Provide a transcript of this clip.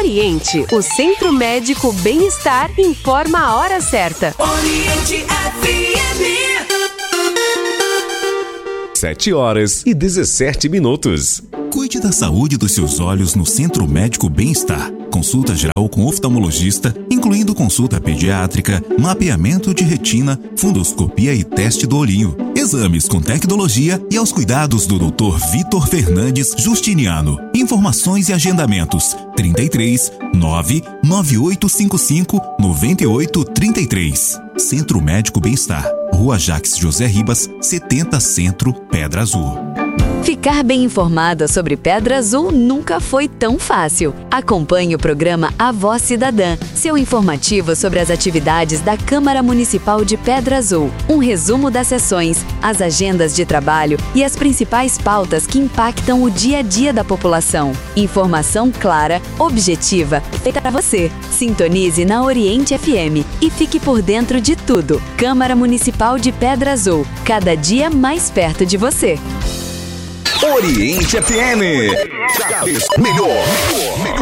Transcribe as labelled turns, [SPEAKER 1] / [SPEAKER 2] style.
[SPEAKER 1] Oriente, o Centro Médico Bem-Estar, informa a hora certa.
[SPEAKER 2] Oriente FM.
[SPEAKER 3] 7h17.
[SPEAKER 4] Cuide da saúde dos seus olhos no Centro Médico Bem-Estar. Consulta geral com oftalmologista, incluindo consulta pediátrica, mapeamento de retina, fundoscopia e teste do olhinho. Exames com tecnologia e aos cuidados do Dr. Vitor Fernandes Justiniano. Informações e agendamentos: 33 99855 9833. Centro Médico Bem-Estar, Rua Jacques José Ribas, 70 Centro, Pedra Azul.
[SPEAKER 5] Ficar bem informada sobre Pedra Azul nunca foi tão fácil. Acompanhe o programa A Voz Cidadã, seu informativo sobre as atividades da Câmara Municipal de Pedra Azul. Um resumo das sessões, as agendas de trabalho e as principais pautas que impactam o dia a dia da população. Informação clara, objetiva, feita para você. Sintonize na Oriente FM e fique por dentro de tudo. Câmara Municipal de Pedra Azul, cada dia mais perto de você.
[SPEAKER 3] Oriente FM. Melhor.